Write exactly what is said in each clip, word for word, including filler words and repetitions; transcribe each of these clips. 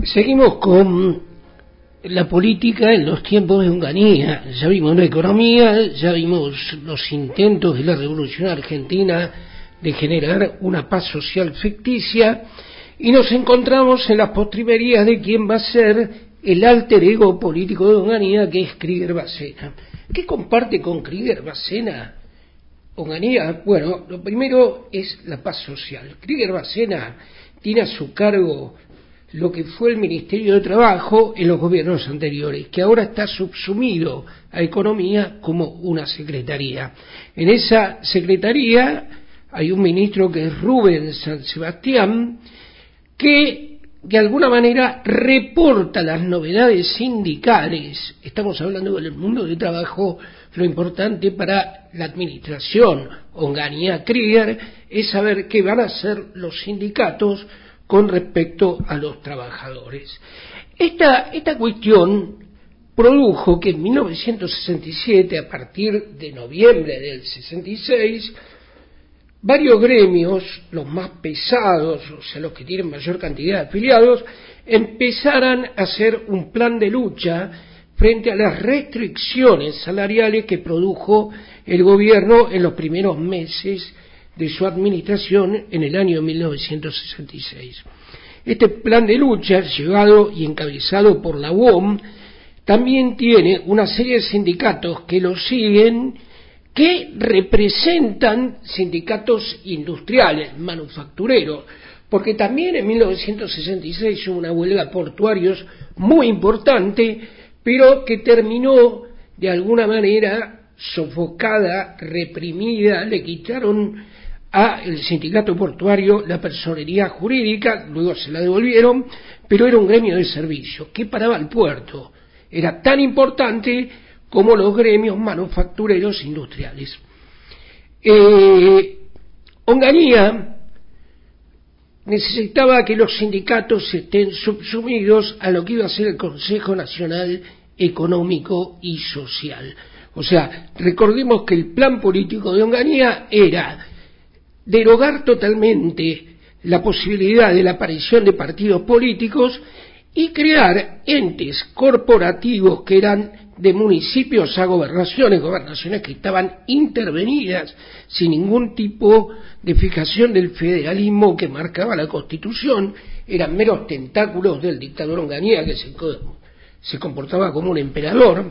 Seguimos con la política en los tiempos de Onganía. Ya vimos la economía, ya vimos los intentos de la Revolución Argentina de generar una paz social ficticia, y nos encontramos en las postrimerías de quién va a ser el alter ego político de Onganía, que es Krieger Bacena. ¿Qué comparte con Krieger Bacena Onganía? Bueno, lo primero es la paz social. Krieger Bacena tiene a su cargo lo que fue el Ministerio de Trabajo en los gobiernos anteriores, que ahora está subsumido a Economía como una secretaría. En esa secretaría hay un ministro que es Rubén San Sebastián, que de alguna manera reporta las novedades sindicales. Estamos hablando del mundo del trabajo. Lo importante para la administración Onganía-Krieger es saber qué van a hacer los sindicatos con respecto a los trabajadores. Esta, esta cuestión produjo que en mil novecientos sesenta y siete, a partir de noviembre del sesenta y seis, varios gremios, los más pesados, o sea, los que tienen mayor cantidad de afiliados, empezaran a hacer un plan de lucha frente a las restricciones salariales que produjo el gobierno en los primeros meses de su administración en el año mil novecientos sesenta y seis. Este plan de lucha, llevado y encabezado por la U O M, también tiene una serie de sindicatos que lo siguen, que representan sindicatos industriales, manufactureros, porque también en mil novecientos sesenta y seis hubo una huelga de portuarios muy importante, pero que terminó de alguna manera sofocada, reprimida. Le quitaron al sindicato portuario la personería jurídica, luego se la devolvieron, pero era un gremio de servicio que paraba el puerto. Era tan importante como los gremios manufactureros industriales. Eh, Onganía necesitaba que los sindicatos estén subsumidos a lo que iba a ser el Consejo Nacional Económico y Social. O sea, recordemos que el plan político de Onganía era derogar totalmente la posibilidad de la aparición de partidos políticos y crear entes corporativos que eran de municipios a gobernaciones, gobernaciones que estaban intervenidas sin ningún tipo de fijación del federalismo que marcaba la Constitución. Eran meros tentáculos del dictador Onganía, que se, se comportaba como un emperador,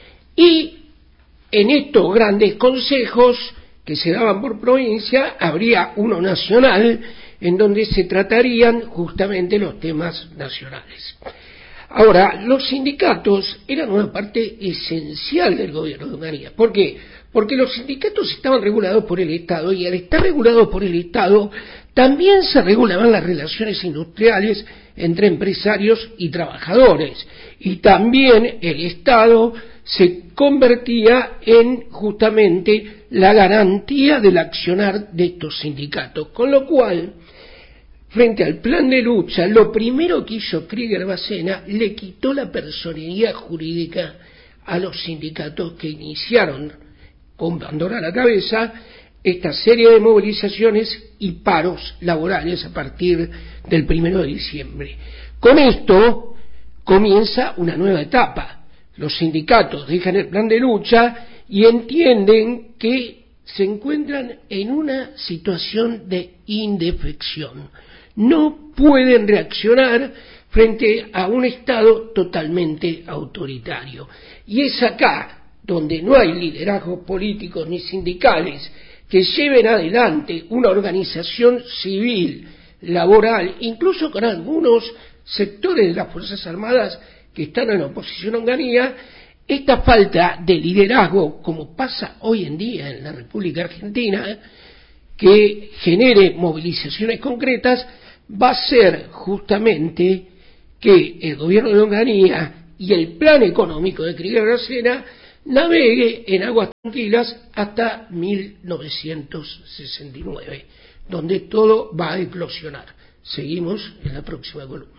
y en estos grandes consejos que se daban por provincia habría uno nacional en donde se tratarían justamente los temas nacionales. Ahora, los sindicatos eran una parte esencial del gobierno de Onganía. ¿Por qué? Porque los sindicatos estaban regulados por el Estado, y al estar regulados por el Estado también se regulaban las relaciones industriales entre empresarios y trabajadores, y también el Estado se convertía en justamente la garantía del accionar de estos sindicatos, con lo cual, frente al plan de lucha, lo primero que hizo Krieger Bacena, le quitó la personería jurídica a los sindicatos, que iniciaron, con Bandora a la cabeza, esta serie de movilizaciones y paros laborales a partir del primero de diciembre. Con esto comienza una nueva etapa. Los sindicatos dejan el plan de lucha y entienden que se encuentran en una situación de indefección. No pueden reaccionar frente a un Estado totalmente autoritario. Y es acá donde no hay liderazgos políticos ni sindicales que lleven adelante una organización civil, laboral, incluso con algunos sectores de las Fuerzas Armadas que están en oposición a Onganía. Esta falta de liderazgo, como pasa hoy en día en la República Argentina, que genere movilizaciones concretas, va a ser justamente que el gobierno de Onganía y el plan económico de Krieger Bacena navegue en aguas tranquilas hasta mil novecientos sesenta y nueve, donde todo va a eclosionar. Seguimos en la próxima columna.